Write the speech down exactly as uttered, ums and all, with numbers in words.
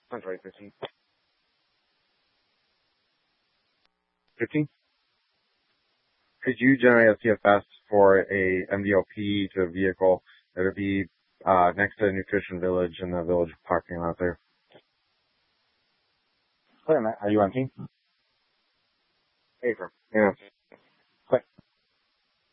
Sounds right, fifteen. fifteen? Could you generate a C F S for a M D O P to a vehicle that would be uh, next to Nutrition Village in the village parking lot there? Wait a minute, are you on team? Hey, from, yeah.